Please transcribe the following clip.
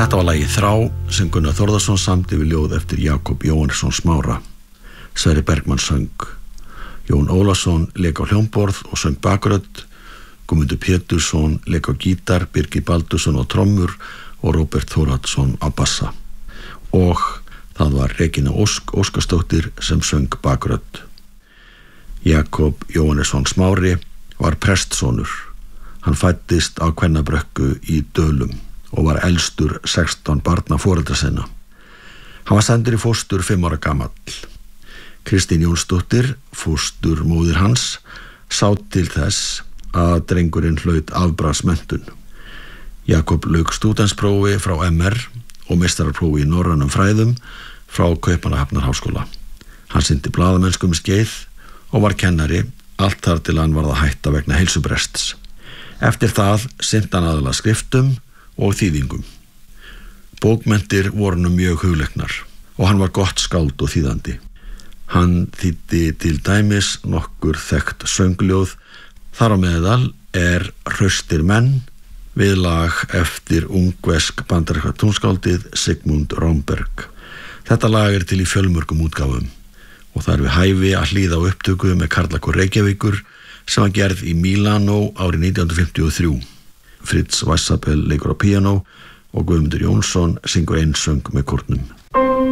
Þetta var lagið Þrá sem Gunnar Þórðarson samdi við ljóð eftir Jakob Jóhannesson Smára. Sverrir Bergmann söng. Jón Ólafsson lék á hljómborð og söng bakrödd. Guðmundur Pétursson lék á gítar, Birgir Baldursson á trommur og Róbert Þórhallsson á bassa. Og það var Regína Óskarsdóttir sem söng bakrödd. Jakob Jóhannesson Smári var prestssonur. Hann fæddist á Kvennabrökku í Dölum og var elstur 16 barna foreldra sinna. Hann var sendur í fóstur 5 ára gamall. Kristín Jónsdóttir, fóstur móðir hans, sá til þess að drengurinn hlaut afbragðsmenntun. Jakob lauk stúdentsprófi frá MR og meistaraprófi í norrænum fræðum frá Kaupmannahafnarháskóla. Hann sinnti blaðamennsku um skeið og var kennari allt þar til hann varð að hætta vegna heilsubrests. Eftir það sinnti hann aðallega skriftum og þýðingum. Bókmenntir voru honum mjög hugleiknar og hann var gott skáld og þýðandi. Hann þýddi til dæmis nokkur þekkt söngljóð, þar á meðal Hraustir menn við lag eftir ungversk bandaríska tónskáldið Sigmund Romberg. Þetta lag til í fjölmörgum útgáfum og það við hæfi að hlýða á upptöku með Karlakór Reykjavíkur sem var gerð í Mílanó árið 1953. Fritz Weissapel leikur á píanó og Guðmundur Jónsson syngur einsöng með kórnum.